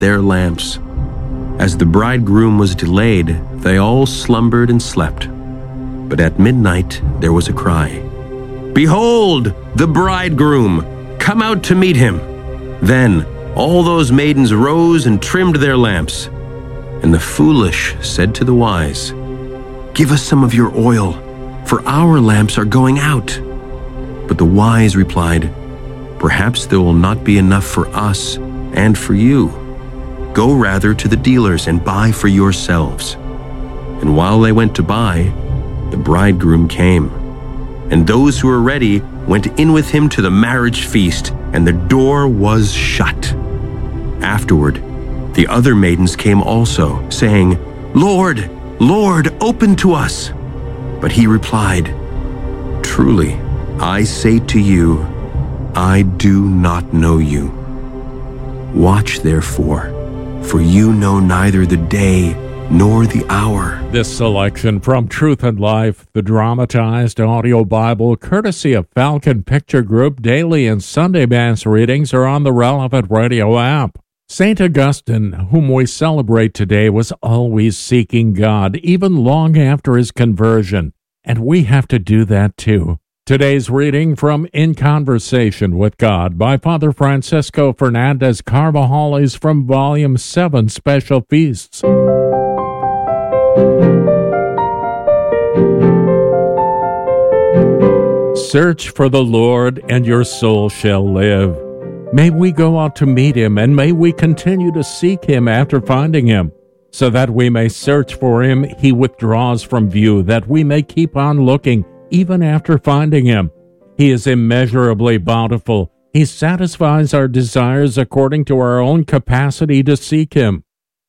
their lamps. As the bridegroom was delayed, they all slumbered and slept. But at midnight there was a cry, "Behold, the bridegroom! Come out to meet him!" Then all those maidens rose and trimmed their lamps. And the foolish said to the wise, "Give us some of your oil, for our lamps are going out." But the wise replied, "Perhaps there will not be enough for us and for you. Go rather to the dealers and buy for yourselves." And while they went to buy, the bridegroom came. And those who were ready went in with him to the marriage feast, and the door was shut. Afterward, the other maidens came also, saying, "Lord, Lord, open to us." But he replied, "Truly, I say to you, I do not know you. Watch therefore, for you know neither the day nor the hour." This selection from Truth and Life, the dramatized audio Bible, courtesy of Falcon Picture Group, daily and Sunday Mass readings are on the relevant radio app. St. Augustine, whom we celebrate today, was always seeking God, even long after his conversion, and we have to do that too. Today's reading from In Conversation with God by Father Francisco Fernandez Carvajal is from Volume 7, Special Feasts. Search for the Lord, and your soul shall live. May we go out to meet him, and may we continue to seek him after finding him, so that we may search for him. He withdraws from view, that we may keep on looking, even after finding him. He is immeasurably bountiful. He satisfies our desires according to our own capacity to seek him.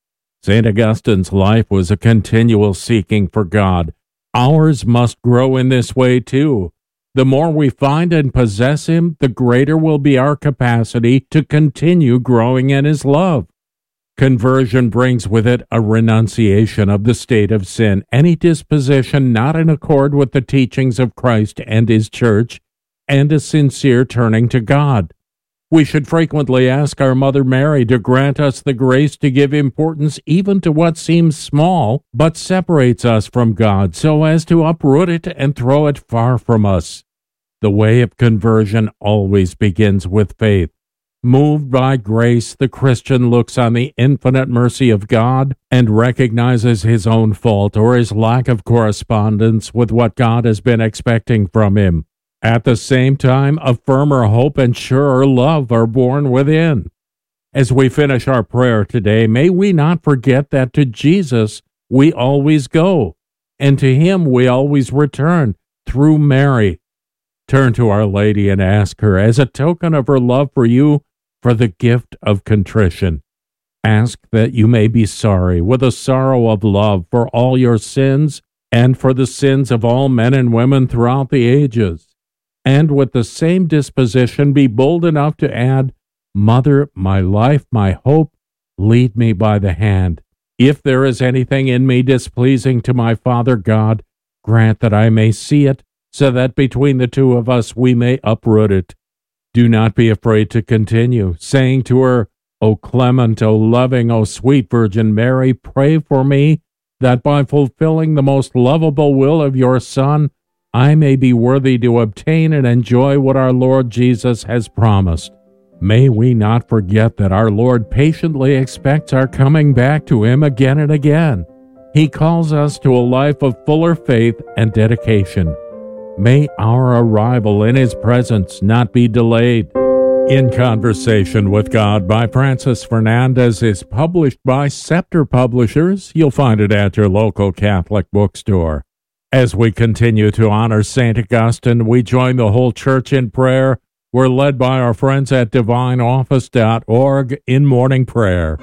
St. Augustine's life was a continual seeking for God. Ours must grow in this way too. The more we find and possess him, the greater will be our capacity to continue growing in his love. Conversion brings with it a renunciation of the state of sin, any disposition not in accord with the teachings of Christ and his church, and a sincere turning to God. We should frequently ask our Mother Mary to grant us the grace to give importance even to what seems small, but separates us from God, so as to uproot it and throw it far from us. The way of conversion always begins with faith. Moved by grace, the Christian looks on the infinite mercy of God and recognizes his own fault or his lack of correspondence with what God has been expecting from him. At the same time, a firmer hope and surer love are born within. As we finish our prayer today, may we not forget that to Jesus we always go, and to him we always return through Mary. Turn to Our Lady and ask her, as a token of her love for you, for the gift of contrition. Ask that you may be sorry, with a sorrow of love, for all your sins and for the sins of all men and women throughout the ages. And with the same disposition, be bold enough to add, "Mother, my life, my hope, lead me by the hand. If there is anything in me displeasing to my Father God, grant that I may see it, so that between the two of us we may uproot it." Do not be afraid to continue, saying to her, "O clement, O loving, O sweet Virgin Mary, pray for me, that by fulfilling the most lovable will of your Son, I may be worthy to obtain and enjoy what our Lord Jesus has promised." May we not forget that our Lord patiently expects our coming back to him again and again. He calls us to a life of fuller faith and dedication. May our arrival in his presence not be delayed. In Conversation with God by Francis Fernandez is published by Scepter Publishers. You'll find it at your local Catholic bookstore. As we continue to honor St. Augustine, we join the whole church in prayer. We're led by our friends at divineoffice.org in morning prayer.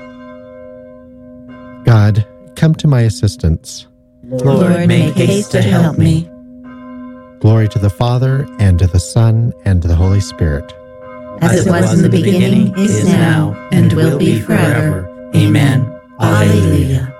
God, come to my assistance. Lord, make haste to help me. Glory to the Father, and to the Son, and to the Holy Spirit. As it was in the beginning, is now, and will be forever. Amen. Alleluia.